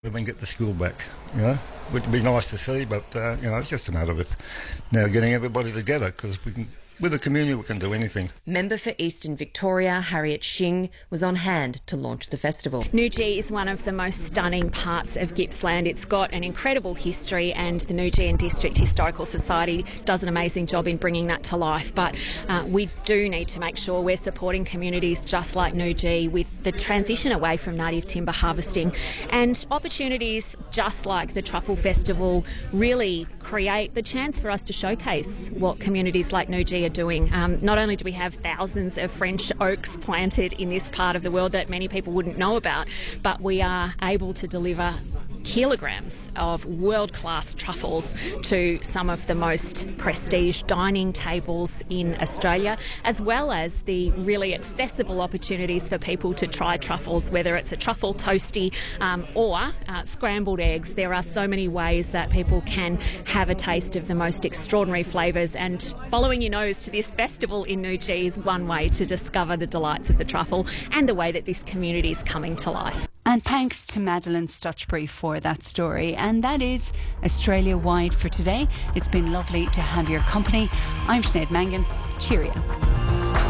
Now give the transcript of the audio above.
We can get the school back, which would be nice to see, but, it's just a matter of now getting everybody together, because with the community we can do anything. Member for Eastern Victoria, Harriet Shing, was on hand to launch the festival. Newgee is one of the most stunning parts of Gippsland. It's got an incredible history, and the Newgee District Historical Society does an amazing job in bringing that to life. But we do need to make sure we're supporting communities just like Newgee with the transition away from native timber harvesting, and opportunities just like the Truffle Festival really create the chance for us to showcase what communities like Newgee are doing. Not only do we have thousands of French oaks planted in this part of the world that many people wouldn't know about, but we are able to deliver kilograms of world-class truffles to some of the most prestige dining tables in Australia, as well as the really accessible opportunities for people to try truffles, whether it's a truffle toasty or scrambled eggs. There are so many ways that people can have a taste of the most extraordinary flavours, and following your nose to this festival in Newgee is one way to discover the delights of the truffle and the way that this community is coming to life. And thanks to Madeleine Stutchbury for that story. And that is Australia-wide for today. It's been lovely to have your company. I'm Sinead Mangan. Cheerio.